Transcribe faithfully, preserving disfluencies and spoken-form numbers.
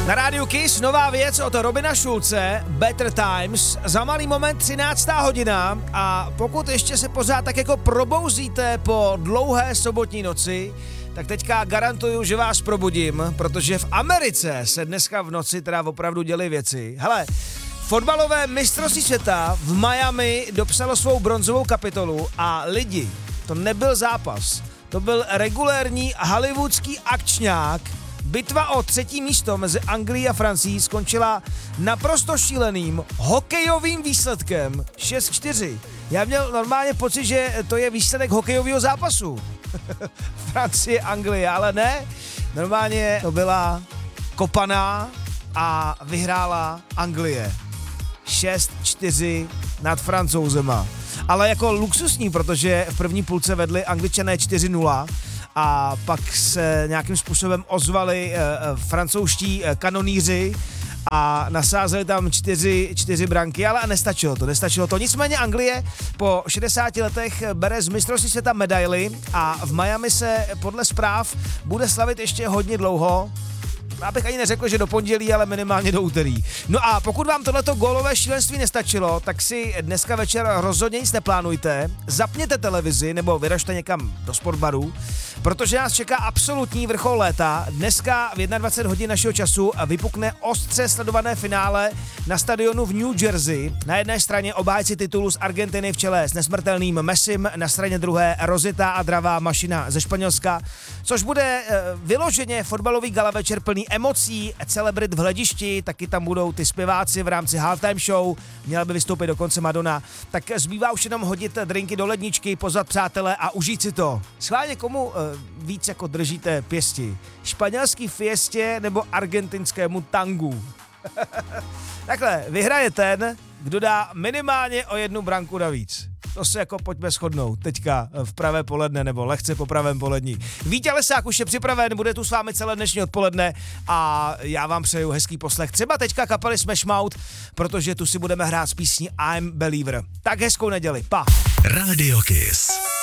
Na rádiu Kiss nová věc od Robina Schulze, Better Times, za malý moment třináctá hodina a pokud ještě se pořád tak jako probouzíte po dlouhé sobotní noci, tak teďka garantuju, že vás probudím, protože v Americe se dneska v noci teda opravdu děly věci. Hele, fotbalové mistrovství světa v Miami dopsalo svou bronzovou kapitolu a lidi, to nebyl zápas, to byl regulérní hollywoodský akčňák. Bitva o třetí místo mezi Anglií a Francií skončila naprosto šíleným hokejovým výsledkem šest čtyři. Já měl normálně pocit, že to je výsledek hokejového zápasu. Francie, Anglie, ale ne. Normálně to byla kopaná a vyhrála Anglie. šest čtyři nad Francouzema. Ale jako luxusní, protože v první půlce vedli Angličané čtyři nula a pak se nějakým způsobem ozvali e, francouzští e, kanonýři a nasázeli tam čtyři, čtyři branky, ale nestačilo to, nestačilo to. Nicméně Anglie po šedesáti letech bere z mistrovství světa medaily a v Miami se podle zpráv bude slavit ještě hodně dlouho. Abych ani neřekl, že do pondělí, ale minimálně do úterý. No a pokud vám tohleto gólové šílenství nestačilo, tak si dneska večer rozhodně nic neplánujte, zapněte televizi nebo vyražte někam do sportbaru, protože nás čeká absolutní vrchol léta. Dneska v dvacet jedna hodin našeho času vypukne ostře sledované finále na stadionu v New Jersey. Na jedné straně obhájci titulu z Argentiny v čele s nesmrtelným Messim, na straně druhé rozjetá a dravá mašina ze Španělska, což bude e, vyloženě fotbalový gala večer plný emocí, celebrit v hledišti, taky tam budou ty zpěváci v rámci halftime show, měla by vystoupit dokonce Madonna, tak zbývá už jenom hodit drinky do ledničky, pozvat přátele a užít si to. Schválně komu uh, víc jako držíte pěsti? Španělský fiestě nebo argentinskému tangu? Takhle, vyhraje ten, kdo dá minimálně o jednu branku navíc. To se jako pojďme shodnout teďka v pravé poledne nebo lehce po pravém polední. Vítě Lesák už je připraven, bude tu s vámi celé dnešní odpoledne a já vám přeju hezký poslech. Třeba teďka kapely Smash Mouth, protože tu si budeme hrát s písní I'm Believer. Tak hezkou neděli, pa! Radio Kiss.